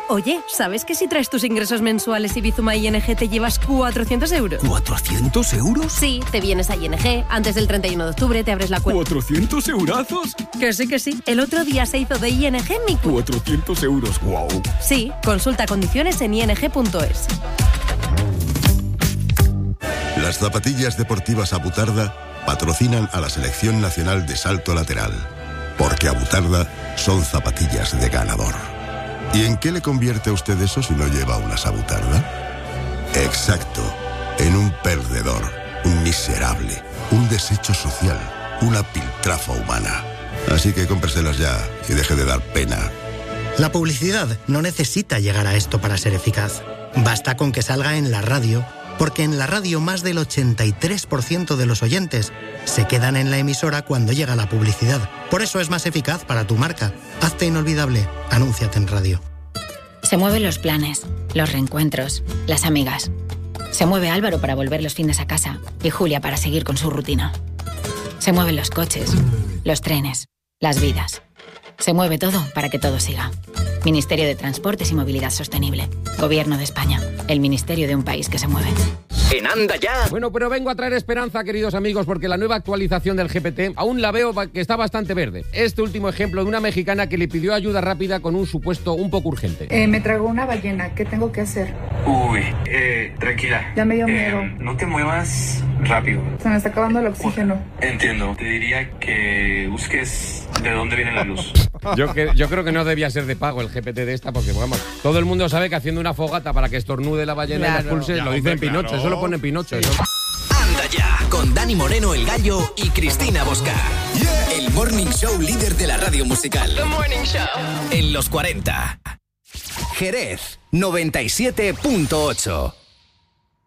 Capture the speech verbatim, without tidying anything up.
Oye, ¿sabes que si traes tus ingresos mensuales y Bizuma I N G te llevas cuatrocientos euros? ¿cuatrocientos euros? Sí, te vienes a I N G, antes del treinta y uno de octubre te abres la cuenta. ¿cuatrocientos eurazos? Que sí, que sí. El otro día se hizo de I N G mi cuenta. cuatrocientos euros, wow. Sí, consulta condiciones en i n g punto es. Las zapatillas deportivas Abutarda patrocinan a la Selección Nacional de Salto Lateral, porque Abutarda son zapatillas de ganador. ¿Y en qué le convierte a usted eso si no lleva una Abutarda? Exacto, en un perdedor, un miserable, un desecho social, una piltrafa humana. Así que cómpreselas ya y deje de dar pena. La publicidad no necesita llegar a esto para ser eficaz. Basta con que salga en la radio, porque en la radio más del ochenta y tres por ciento de los oyentes se quedan en la emisora cuando llega la publicidad. Por eso es más eficaz para tu marca. Hazte inolvidable. Anúnciate en radio. Se mueven los planes, los reencuentros, las amigas. Se mueve Álvaro para volver los fines a casa y Julia para seguir con su rutina. Se mueven los coches, los trenes, las vidas. Se mueve todo para que todo siga. Ministerio de Transportes y Movilidad Sostenible. Gobierno de España. El ministerio de un país que se mueve. En Anda Ya. Bueno, pero vengo a traer esperanza, queridos amigos, porque la nueva actualización del G P T aún la veo que está bastante verde. Este último ejemplo de una mexicana que le pidió ayuda rápida con un supuesto un poco urgente. Eh, me tragó una ballena. ¿Qué tengo que hacer? Uy, eh, tranquila. Ya me dio eh, miedo. No te muevas rápido. Se me está acabando el oxígeno. Entiendo. Te diría que busques de dónde viene la luz. Yo, que, yo creo que no debía ser de pago el G P T de esta, porque vamos, todo el mundo sabe que haciendo una fogata para que estornude la ballena claro. y la expulse, ya, lo dice en Pinocho, claro. Eso lo pone en Pinocho. Sí. Eso. Anda Ya, con Dani Moreno, El Gallo y Cristina Bosca. Yeah. El morning show líder de la radio musical. The Morning Show. En los cuarenta. Jerez, noventa y siete punto ocho.